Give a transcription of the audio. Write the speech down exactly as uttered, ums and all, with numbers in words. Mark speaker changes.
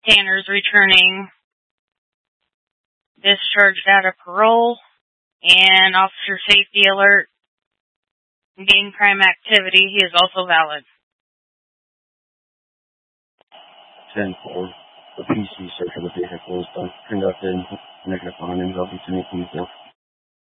Speaker 1: Tanner's returning discharged out of parole, and officer safety alert, gang crime activity. He is also valid.
Speaker 2: ten four. The P C search of the vehicle is done. Conducted negative findings of Lieutenant twenty-four.